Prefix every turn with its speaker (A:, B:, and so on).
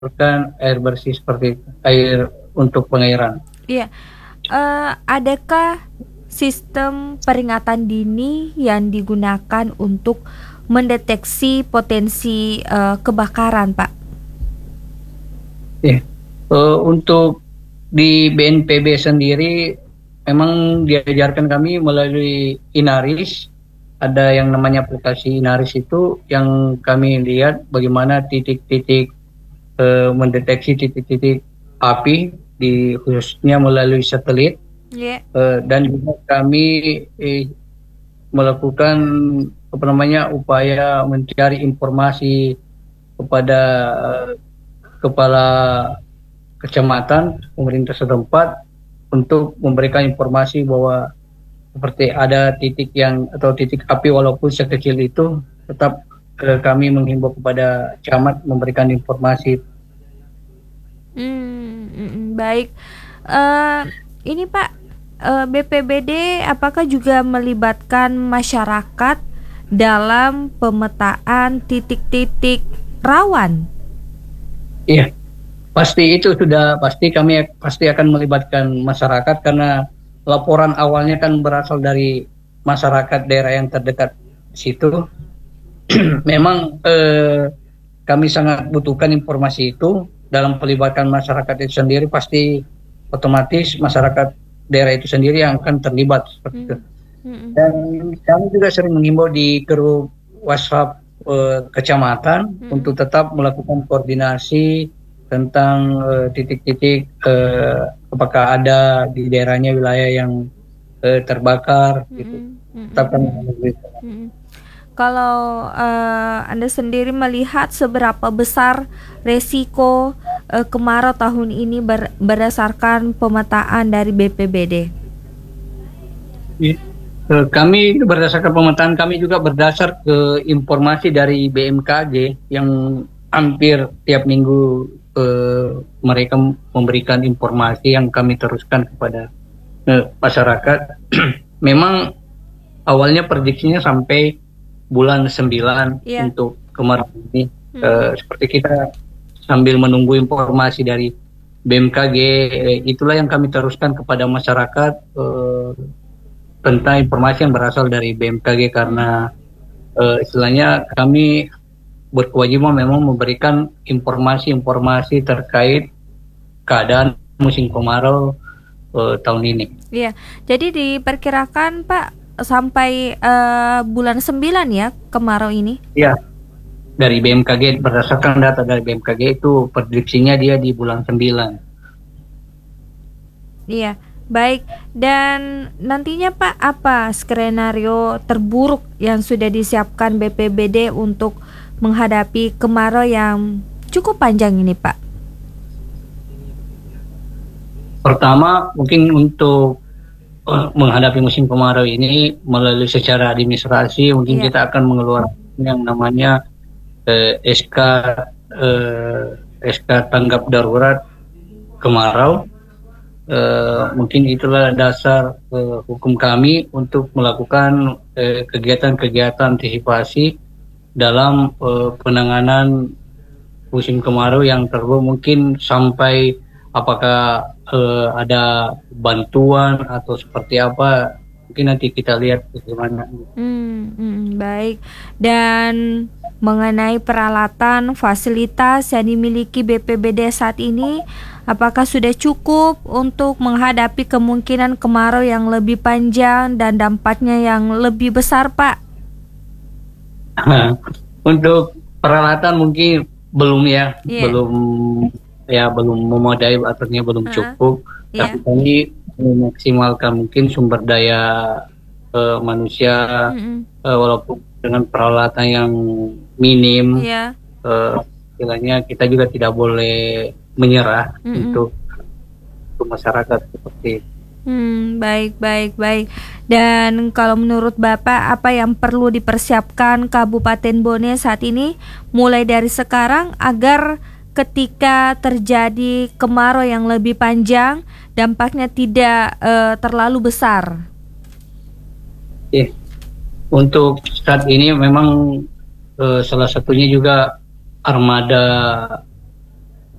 A: menyalurkan air bersih seperti air untuk pengairan.
B: Iya. Adakah sistem peringatan dini yang digunakan untuk mendeteksi potensi kebakaran, Pak?
A: Ya, untuk di BNPB sendiri memang diajarkan kami melalui Inaris. Ada yang namanya aplikasi Inaris itu yang kami lihat bagaimana titik-titik mendeteksi titik-titik api di khususnya melalui satelit.
B: Iya.
A: Dan juga kami melakukan apa namanya upaya mencari informasi kepada kepala kecamatan pemerintah setempat untuk memberikan informasi bahwa seperti ada titik yang atau titik api walaupun sekecil itu tetap kami menghimbau kepada camat memberikan informasi.
B: Baik. Eh, ini Pak, BPBD apakah juga melibatkan masyarakat dalam pemetaan titik-titik rawan?
A: Iya, pasti itu sudah pasti kami pasti akan melibatkan masyarakat karena laporan awalnya kan berasal dari masyarakat daerah yang terdekat situ. Memang kami sangat butuhkan informasi itu dalam pelibatan masyarakat itu sendiri pasti otomatis masyarakat daerah itu sendiri yang akan terlibat seperti itu. Dan kami juga sering mengimbau di grup WhatsApp kecamatan untuk tetap melakukan koordinasi tentang titik-titik apakah ada di daerahnya wilayah yang terbakar gitu. Tetap kami
B: Kalau Anda sendiri melihat seberapa besar resiko kemarau tahun ini berdasarkan pemetaan dari BPBD?
A: Kami berdasarkan pemetaan kami juga berdasar ke informasi dari BMKG yang hampir tiap minggu mereka memberikan informasi yang kami teruskan kepada masyarakat. Memang awalnya prediksinya sampai bulan 9 untuk kemarau ini. Seperti kita sambil menunggu informasi dari BMKG, itulah yang kami teruskan kepada masyarakat tentang informasi yang berasal dari BMKG karena istilahnya kami berkewajiban memang memberikan informasi-informasi terkait keadaan musim kemarau tahun ini.
B: Iya, jadi diperkirakan Pak sampai bulan 9 ya kemarau ini?
A: Iya, dari BMKG berdasarkan data dari BMKG itu prediksinya dia di bulan 9.
B: Iya. Baik, dan nantinya Pak, apa skenario terburuk yang sudah disiapkan BPBD untuk menghadapi kemarau yang cukup panjang ini Pak?
A: Pertama, mungkin untuk menghadapi musim kemarau ini melalui secara administrasi, mungkin kita akan mengeluarkan yang namanya SK tanggap darurat kemarau. Mungkin itulah dasar hukum kami untuk melakukan kegiatan-kegiatan antisipasi dalam penanganan musim kemarau yang terburuk, mungkin sampai apakah ada bantuan atau seperti apa, mungkin nanti kita lihat bagaimana.
B: Baik, dan mengenai peralatan fasilitas yang dimiliki BPBD saat ini, apakah sudah cukup untuk menghadapi kemungkinan kemarau yang lebih panjang dan dampaknya yang lebih besar, Pak?
A: Untuk peralatan mungkin belum belum memadai, artinya belum cukup. Tapi kami memaksimalkan mungkin sumber daya manusia walaupun dengan peralatan yang minim. Istilahnya kita juga tidak boleh menyerah untuk masyarakat seperti itu.
B: Baik. Dan kalau menurut Bapak, apa yang perlu dipersiapkan Kabupaten Bone saat ini mulai dari sekarang agar ketika terjadi kemarau yang lebih panjang dampaknya tidak terlalu besar?
A: Untuk saat ini memang salah satunya juga armada